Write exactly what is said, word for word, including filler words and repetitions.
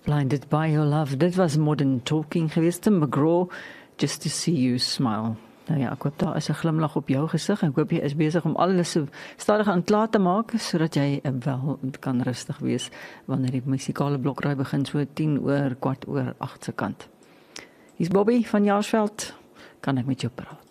Blinded by Your Love. Dit was Modern Talking geweest. Tim McGraw, Just to See You Smile. Nou ja, ek hoop daar is 'n glimlag op jou gesig en ek hoop jy is besig om alles so stadig aan klaar te maak sodat jy wel kan rustig wees wanneer die musikale blokraai begin so tien oor kwart oor agt se kant. Hier's Bobby van Jaarsveld. Kan ek met jou praat?